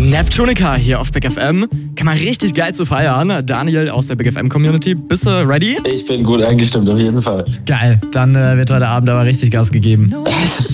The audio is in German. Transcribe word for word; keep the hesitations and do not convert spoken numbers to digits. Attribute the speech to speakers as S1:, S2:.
S1: Neptunica hier auf Big F M. Kann man richtig geil zu feiern. Daniel aus der Big F M Community. Bist du ready?
S2: Ich bin gut eingestimmt, auf jeden Fall.
S3: Geil, dann äh, wird heute Abend aber richtig Gas gegeben.